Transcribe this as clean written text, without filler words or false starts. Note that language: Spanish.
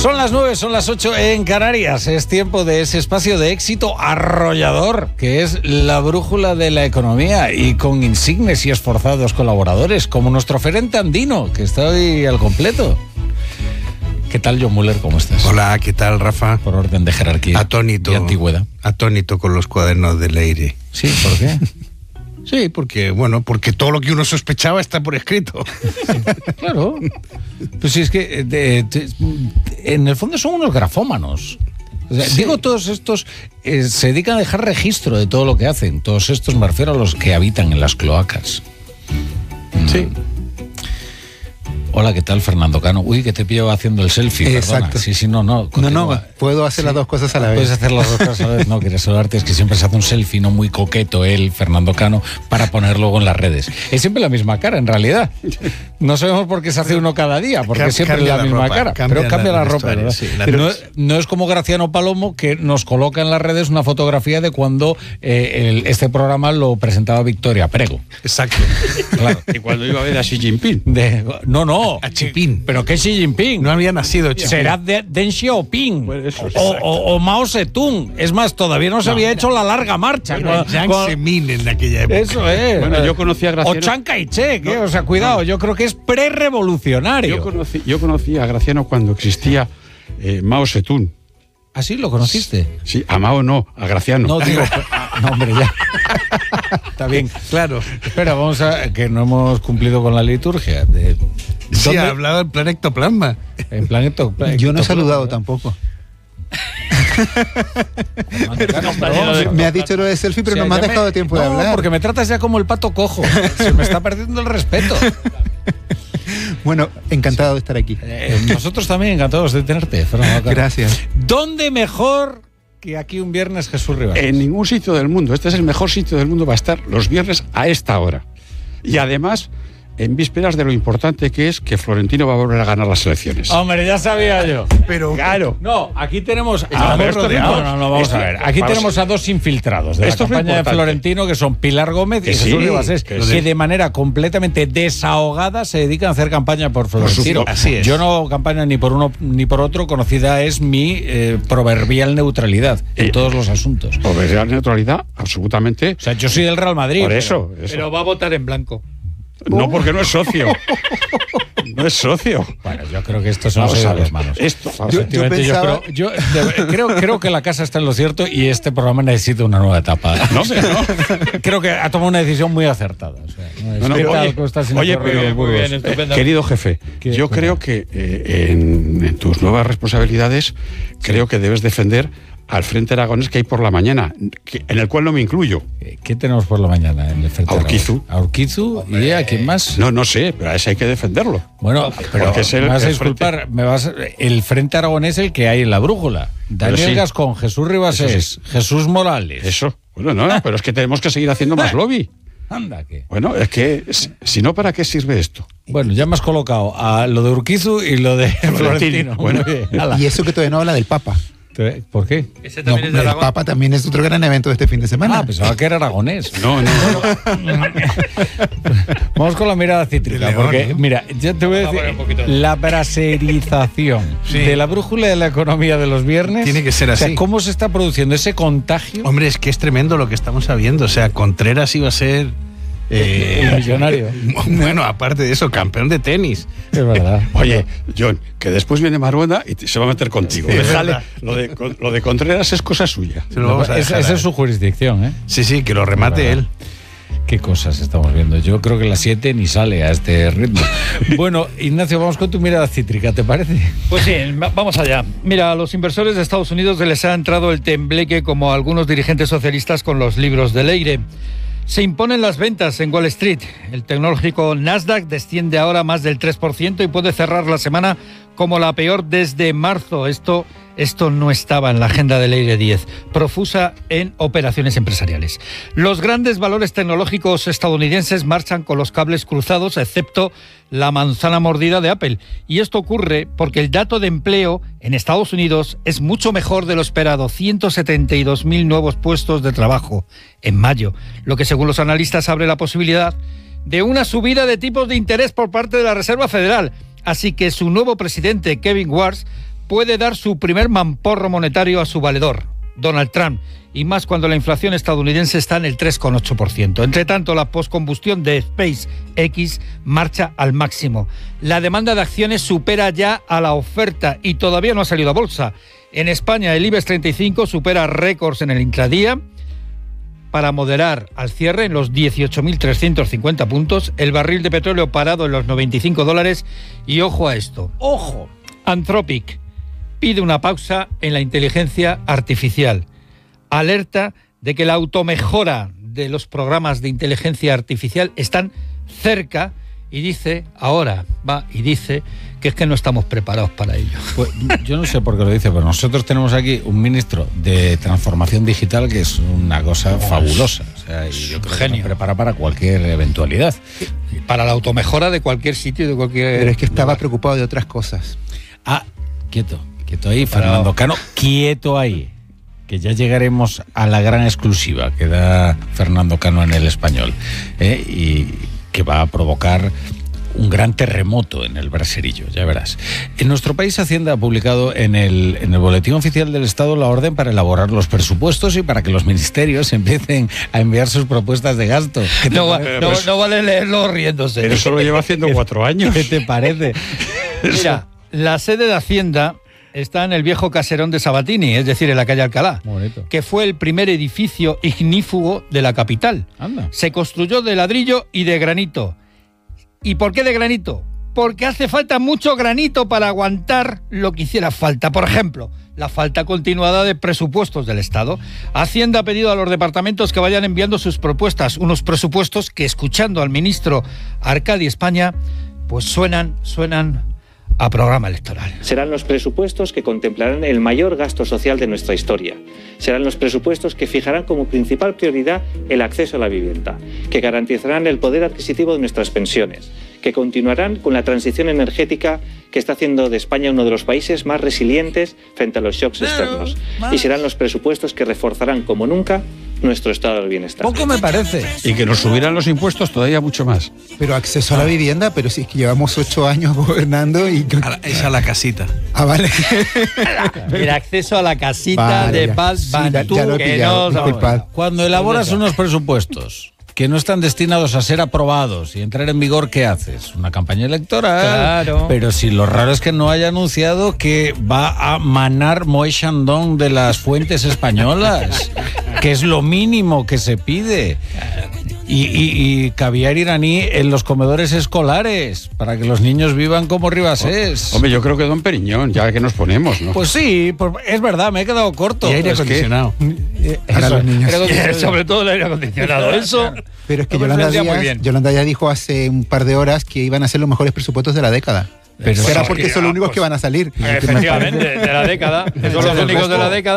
Son las 9, son las 8 en Canarias. Es tiempo de ese espacio de éxito arrollador que es la brújula de la economía, y con insignes y esforzados colaboradores como nuestro gerente andino, que está hoy al completo. ¿Qué tal, John Muller? ¿Cómo estás? Hola, ¿qué tal, Rafa? Por orden de jerarquía atónito, y antigüedad. Atónito con los cuadernos de Leire. Sí, ¿por qué? Sí, porque todo lo que uno sospechaba está por escrito. Claro. Pues sí, es que en el fondo son unos grafómanos. O sea, sí. Digo, todos estos se dedican a dejar registro de todo lo que hacen. Todos estos me refiero a los que habitan en las cloacas. Sí. Hola, ¿qué tal, Fernando Cano? Uy, que te pillo haciendo el selfie. Exacto. Perdona. Sí, no. No, puedo hacer las dos cosas a la vez. Puedes hacer las dos cosas a la vez. No, quería saludarte, es que siempre se hace un selfie no muy coqueto él, Fernando Cano, para poner luego en las redes. Es siempre la misma cara, en realidad. No sabemos por qué se hace uno cada día, porque siempre es la misma cara. Pero cambia la ropa, ¿verdad? Sí, no es como Graciano Palomo, que nos coloca en las redes una fotografía de cuando este programa lo presentaba Victoria Prego. Exacto. Claro. Y cuando iba a ver a Xi Jinping. No. A Chipín. ¿Pero qué Xi Jinping? No había nacido Chipín. Será Deng Xiaoping. Bueno, eso, o Mao Zedong. Es más, todavía no se había hecho la larga marcha. Bueno, Jiang Zemin en aquella época. Eso es. Bueno, yo conocí a Graciano. O Chiang Kai-shek, o sea, cuidado, yo creo que es pre-revolucionario. Yo conocí a Graciano cuando existía Mao Zedong. ¿Ah, sí? ¿Lo conociste? Sí, a Mao no, a Graciano. No, digo, no, hombre, ya. Está bien. Claro. Espera, vamos a que no hemos cumplido con la liturgia. Sí, ha hablado en plan ectoplasma. En plan ectoplasma. Yo no he saludado tampoco. Me has dicho lo de selfie, pero no me has dejado tiempo de hablar. Porque me tratas ya como el pato cojo. Se me está perdiendo el respeto. Bueno, encantado de estar aquí. Nosotros también encantados de tenerte, Fernando. Gracias. ¿Dónde mejor que aquí un viernes, Jesús Rivas? En ningún sitio del mundo. Este es el mejor sitio del mundo para estar los viernes a esta hora. Y además, en vísperas de lo importante que es que Florentino va a volver a ganar las elecciones. Hombre, ya sabía yo. Pero claro. No, aquí tenemos rodeados. a ver. Aquí tenemos a dos infiltrados de la campaña de Florentino, que son Pilar Gómez y Jesús Ribasés, que de manera completamente desahogada se dedican a hacer campaña por Florentino. Así es. Yo no campaña ni por uno ni por otro. Conocida es mi proverbial neutralidad en todos los asuntos. Proverbial neutralidad, absolutamente. O sea, yo soy del Real Madrid. Por eso. Pero va a votar en blanco. No, porque no es socio. No es socio. Bueno, yo creo que esto se nos ha ido a las manos. Creo que la casa está en lo cierto y este programa necesita una nueva etapa. No. Creo que ha tomado una decisión muy acertada. O sea, querido jefe, yo creo que en tus nuevas responsabilidades creo que debes defender al Frente Aragonés que hay por la mañana, en el cual no me incluyo. ¿Qué tenemos por la mañana en el Frente Aragonés? A Urquizu y a quién más. No sé, pero a ese hay que defenderlo. Bueno, pero me vas a disculpar, el Frente Aragonés es el que hay en la brújula. Daniel Gascón, Jesús Ribasés, Jesús Morales. Eso, bueno, pero es que tenemos que seguir haciendo más lobby. Anda, ¿qué? Bueno, es que, si no, ¿para qué sirve esto? Bueno, ya me has colocado a lo de Urquizu y lo de Florentino. Bueno. Y eso que todavía no habla del Papa. ¿Por qué? Ese también es de Aragón. El Papa también es otro gran evento de este fin de semana. Pensaba que era aragonés. No. Vamos con la mirada cítrica, porque, mira, ya te voy a decir, la braserización de la brújula de la economía de los viernes. Tiene que ser así. O sea, ¿cómo se está produciendo ese contagio? Hombre, es que es tremendo lo que estamos sabiendo. O sea, Contreras iba a ser... el millonario. Bueno, aparte de eso, campeón de tenis. Es verdad. Oye, John, que después viene Maruenda y se va a meter contigo. Déjale, lo de Contreras es cosa suya. Esa es su jurisdicción, ¿eh? Sí, que lo remate él. Qué cosas estamos viendo. Yo creo que las 7 ni sale a este ritmo. Bueno, Ignacio, vamos con tu mirada cítrica, ¿te parece? Pues sí, vamos allá. Mira, a los inversores de Estados Unidos les ha entrado el tembleque como a algunos dirigentes socialistas con los libros de Leire. Se imponen las ventas en Wall Street. El tecnológico Nasdaq desciende ahora más del 3% y puede cerrar la semana como la peor desde marzo. Esto no estaba en la agenda de Leire 10, profusa en operaciones empresariales. Los grandes valores tecnológicos estadounidenses marchan con los cables cruzados, excepto la manzana mordida de Apple. Y esto ocurre porque el dato de empleo en Estados Unidos es mucho mejor de lo esperado, 172.000 nuevos puestos de trabajo en mayo, lo que según los analistas abre la posibilidad de una subida de tipos de interés por parte de la Reserva Federal. Así que su nuevo presidente, Kevin Warsh, puede dar su primer mamporro monetario a su valedor, Donald Trump, y más cuando la inflación estadounidense está en el 3,8%. Entre tanto, la postcombustión de SpaceX marcha al máximo. La demanda de acciones supera ya a la oferta y todavía no ha salido a bolsa. En España, el IBEX 35 supera récords en el intradía para moderar al cierre en los 18.350 puntos. El barril de petróleo parado en los $95. Y ojo a esto. ¡Ojo! Anthropic pide una pausa en la inteligencia artificial. Alerta de que la automejora de los programas de inteligencia artificial están cerca y dice que es que no estamos preparados para ello. Pues, yo no sé por qué lo dice, pero nosotros tenemos aquí un ministro de transformación digital que es una cosa fabulosa. O sea, y yo creo que nos prepara para cualquier eventualidad. Para la automejora de cualquier sitio, de cualquier... Pero es que estaba preocupado de otras cosas. Quieto ahí, Fernando Cano, quieto ahí. Que ya llegaremos a la gran exclusiva que da Fernando Cano en El Español, y que va a provocar un gran terremoto en el braserillo, ya verás. En nuestro país, Hacienda ha publicado en el Boletín Oficial del Estado la orden para elaborar los presupuestos y para que los ministerios empiecen a enviar sus propuestas de gasto. No vale leerlo riéndose. Pero eso lo lleva haciendo 4 años. ¿Qué te parece? Mira, la sede de Hacienda está en el viejo caserón de Sabatini, es decir, en la calle Alcalá, bonito, que fue el primer edificio ignífugo de la capital. Anda. Se construyó de ladrillo y de granito. ¿Y por qué de granito? Porque hace falta mucho granito para aguantar lo que hiciera falta. Por ejemplo, la falta continuada de presupuestos del Estado. Hacienda ha pedido a los departamentos que vayan enviando sus propuestas, unos presupuestos que, escuchando al ministro Arcadi España, pues suenan a programa electoral. Serán los presupuestos que contemplarán el mayor gasto social de nuestra historia. Serán los presupuestos que fijarán como principal prioridad el acceso a la vivienda, que garantizarán el poder adquisitivo de nuestras pensiones, que continuarán con la transición energética que está haciendo de España uno de los países más resilientes frente a los shocks externos. Y serán los presupuestos que reforzarán como nunca nuestro estado del bienestar. Poco me parece. Y que nos subirán los impuestos todavía mucho más. Pero acceso a la vivienda, pero si es que llevamos 8 años gobernando y... Es a la casita. Ah, vale. El acceso a la casita Vale, de ya. Paz Bantú, ya lo he que pillado, no... disculpad. Cuando elaboras unos presupuestos que no están destinados a ser aprobados y entrar en vigor, ¿qué haces? Una campaña electoral. Claro. Pero si lo raro es que no haya anunciado que va a manar Moët Chandon de las fuentes españolas, que es lo mínimo que se pide. Y caviar iraní en los comedores escolares para que los niños vivan como Ribasés. Hombre, yo creo que Don Periñón, ya que nos ponemos, ¿no? Pues sí, es verdad, me he quedado corto. Y aire acondicionado. Para los niños. Sobre todo el aire acondicionado. Eso... Pero es que Lo vendría muy bien. Yolanda Díaz dijo hace un par de horas que iban a ser los mejores presupuestos de la década. Pero será porque son los únicos que van a salir. Efectivamente, de la década. Son los únicos de la década.